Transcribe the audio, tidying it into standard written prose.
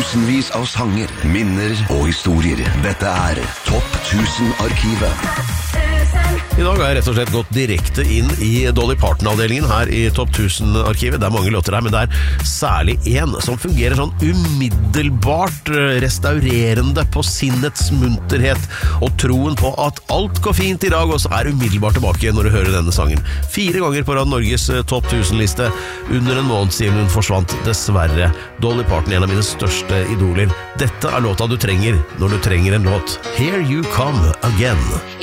Tusenvis av sanger, minner og historier. Dette Topp 1000-arkivet. I dag har jeg rett og slett gått direkte inn i Dolly Parton-avdelingen her i Topp 1000-arkivet. Det mange låter her, men det særlig en som fungerer sånn umiddelbart restaurerende på sinnets munterhet og troen på at alt går fint i dag, og så umiddelbart tilbake når du hører denne sangen. 4 ganger på rad Norges Topp 1000-liste. Under en måned siden hun forsvant, dessverre. Dolly Parton, en av mine største idoler. Dette låta du trenger når du trenger en låt. Here You Come Again.